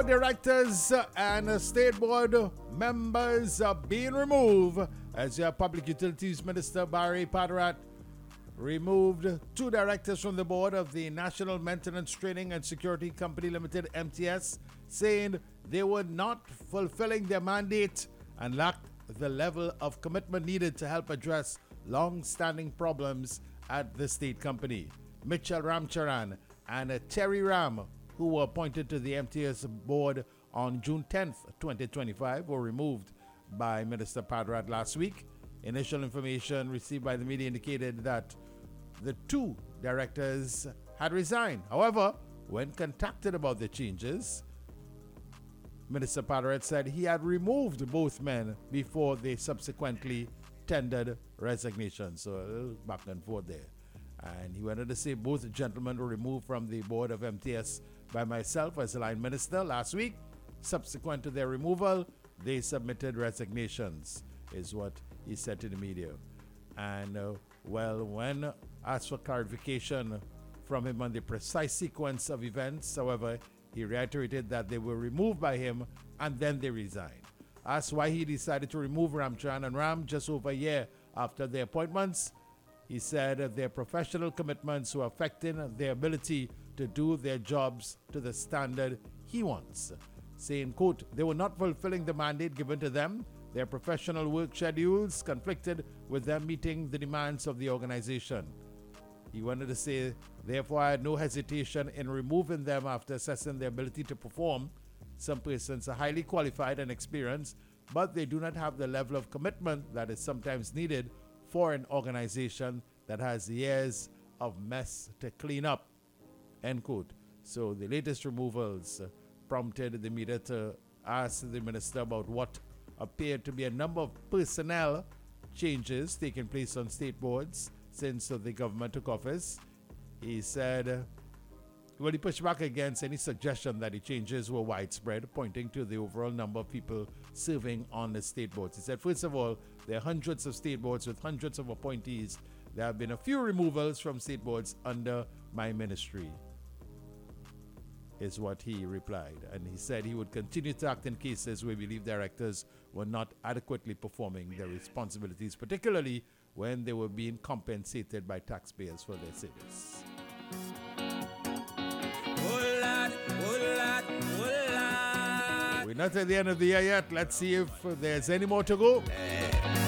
directors and state board members are being removed as your Public Utilities Minister Barry Padarat removed 2 directors from the board of the National Maintenance Training and Security Company Limited, MTS, saying they were not fulfilling their mandate and lacked the level of commitment needed to help address long-standing problems at the state company. Mitchell Ramcharan and Terry Ram, who were appointed to the MTS board on June 10th, 2025, were removed by Minister Padarat last week. Initial information received by the media indicated that the 2 directors had resigned. However, when contacted about the changes, Minister Padarat said he had removed both men before they subsequently tendered resignation. So a little back and forth there. And he went on to say both gentlemen were removed from the board of MTS by myself as the line minister last week. Subsequent to their removal, they submitted resignations, is what he said to the media. And when asked for clarification from him on the precise sequence of events, however, he reiterated that they were removed by him and then they resigned. Asked why he decided to remove Ramcharan and Ram just over a year after their appointments, he said their professional commitments were affecting their ability to do their jobs to the standard he wants, saying, quote, they were not fulfilling the mandate given to them. Their professional work schedules conflicted with them meeting the demands of the organization. He wanted to say, therefore, I had no hesitation in removing them after assessing their ability to perform. Some persons are highly qualified and experienced, but they do not have the level of commitment that is sometimes needed for an organization that has years of mess to clean up, end quote. So the latest removals prompted the media to ask the minister about what appeared to be a number of personnel changes taking place on state boards since the government took office. He said, he pushed back against any suggestion that the changes were widespread, pointing to the overall number of people serving on the state boards. He said, first of all, there are hundreds of state boards with hundreds of appointees. There have been a few removals from state boards under my ministry, is what he replied. And he said he would continue to act in cases where we believe directors were not adequately performing their responsibilities, particularly when they were being compensated by taxpayers for their service. We're not at the end of the year yet. Let's see if there's any more to go.